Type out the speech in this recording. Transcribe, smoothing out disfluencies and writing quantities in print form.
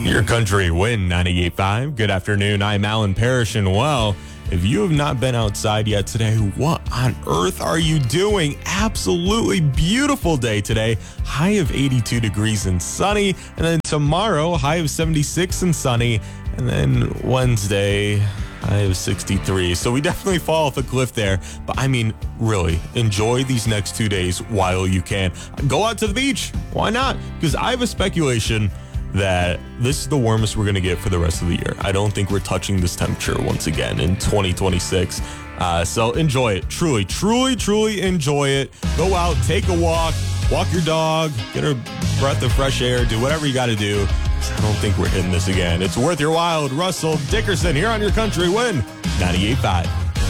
Your country win 98.5. Good afternoon. I'm Alan Parrish, and well, if you have not been outside yet today, what on earth are you doing? Absolutely beautiful day today. High of 82 degrees and sunny. And then tomorrow, high of 76 and sunny. And then Wednesday, high of 63. So we definitely fall off a cliff there. But I mean, really, enjoy these next 2 days while you can. Go out to the beach. Why not? Because I have a speculation that this is the warmest we're going to get for the rest of the year. I don't think we're touching this temperature once again in 2026. So enjoy it. Truly enjoy it. Go out, take a walk your dog, get a breath of fresh air, do whatever you got to do. I don't think we're hitting this again. It's worth your while. Russell Dickerson here on Your Country Win 98.5.